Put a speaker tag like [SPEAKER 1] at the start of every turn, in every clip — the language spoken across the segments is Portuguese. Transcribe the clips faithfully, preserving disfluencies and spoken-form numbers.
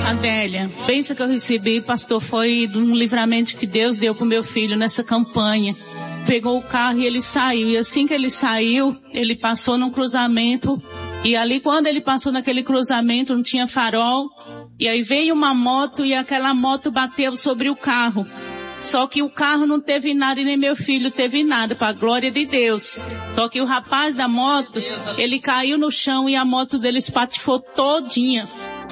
[SPEAKER 1] Adélia, pensa que eu recebi, pastor, foi de um livramento que Deus deu pro meu filho nessa campanha. Pegou o carro e ele saiu. E assim que ele saiu, ele passou num cruzamento. E ali quando ele passou naquele cruzamento, não tinha farol. E aí veio uma moto e aquela moto bateu sobre o carro. Só que o carro não teve nada e nem meu filho teve nada, para a glória de Deus. Só que o rapaz da moto, ele caiu no chão e a moto dele espatifou todinha.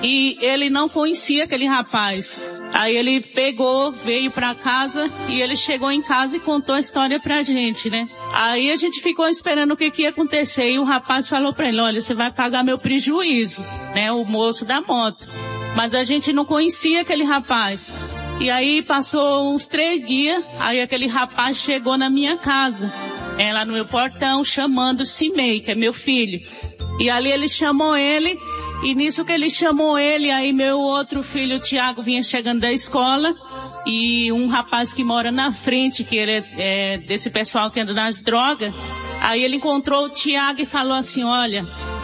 [SPEAKER 1] E ele não conhecia aquele rapaz. Aí ele pegou, veio para casa e ele chegou em casa e contou a história pra gente, né? Aí a gente ficou esperando o que, que ia acontecer e o rapaz falou pra ele, olha, você vai pagar meu prejuízo, né? O moço da moto. Mas a gente não conhecia aquele rapaz. E aí passou uns três dias, aí aquele rapaz chegou na minha casa, é, lá no meu portão, chamando o Simei, que é meu filho. E ali ele chamou ele, e nisso que ele chamou ele, aí meu outro filho, o Tiago, vinha chegando da escola, e um rapaz que mora na frente, que ele é, é desse pessoal que anda nas drogas, aí ele encontrou o Tiago e falou assim, olha,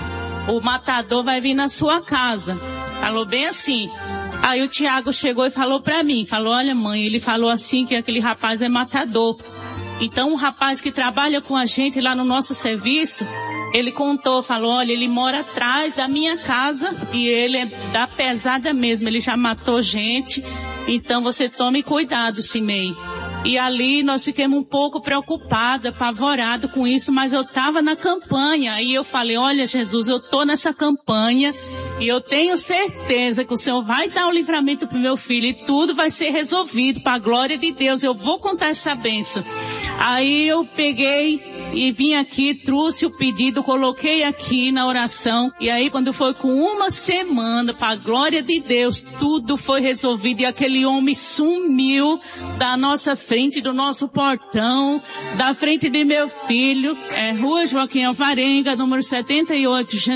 [SPEAKER 1] o matador vai vir na sua casa. Falou bem assim. Aí o Tiago chegou e falou pra mim, falou, olha mãe, ele falou assim que aquele rapaz é matador. Então o rapaz que trabalha com a gente lá no nosso serviço, ele contou, falou, olha, ele mora atrás da minha casa e ele é da pesada mesmo, ele já matou gente, então você tome cuidado, Simei. E ali nós ficamos um pouco preocupados, apavorados com isso, mas eu estava na campanha e eu falei, olha Jesus, eu estou nessa campanha e eu tenho certeza que o Senhor vai dar o livramento para o meu filho e tudo vai ser resolvido para a glória de Deus, eu vou contar essa bênção. Aí eu peguei e vim aqui, trouxe o pedido, coloquei aqui na oração e aí quando foi com uma semana, para a glória de Deus, tudo foi resolvido e aquele homem sumiu da nossa frente, do nosso portão, da frente de meu filho, é Rua Joaquim Alvarenga, número setenta e oito,